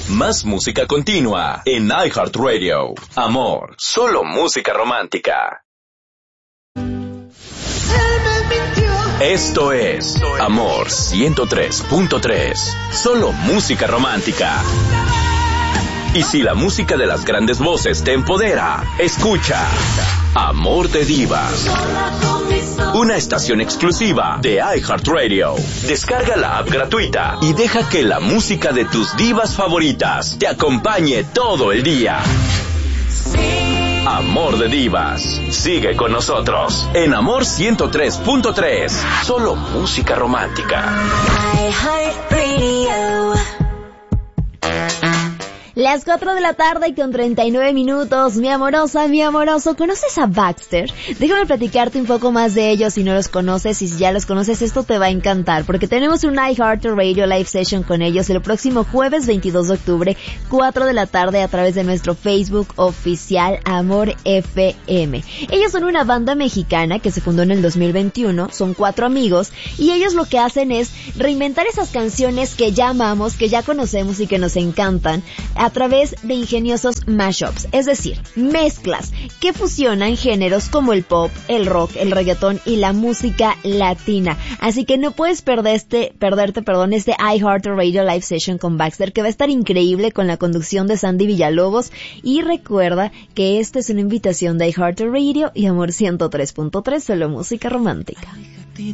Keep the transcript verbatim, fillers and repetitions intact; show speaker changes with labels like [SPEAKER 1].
[SPEAKER 1] Más música continua en iHeartRadio. Amor, solo música romántica. Esto es Amor ciento tres punto tres. Solo música romántica. Y si la música de las grandes voces te empodera, escucha Amor de Divas. Una estación exclusiva de iHeartRadio. Descarga la app gratuita y deja que la música de tus divas favoritas te acompañe todo el día. Amor de Divas. Sigue con nosotros en Amor ciento tres punto tres. Solo música romántica.
[SPEAKER 2] iHeartRadio. Las cuatro de la tarde con treinta y nueve minutos. Mi amorosa, mi amoroso, ¿conoces a Baxter? Déjame platicarte un poco más de ellos si no los conoces, y si ya los conoces esto te va a encantar, porque tenemos un iHeartRadio Live Session con ellos el próximo jueves veintidós de octubre, cuatro de la tarde, a través de nuestro Facebook oficial Amor F M. Ellos son una banda mexicana que se fundó en el dos mil veintiuno, son cuatro amigos, y ellos lo que hacen es reinventar esas canciones que ya amamos, que ya conocemos y que nos encantan, a través de ingeniosos mashups, es decir, mezclas que fusionan géneros como el pop, el rock, el reggaetón y la música latina. Así que no puedes perderte, perderte, perdón, este iHeartRadio Live Session con Baxter, que va a estar increíble con la conducción de Sandy Villalobos. Y recuerda que esta es una invitación de iHeartRadio y Amor ciento tres punto tres, solo música romántica.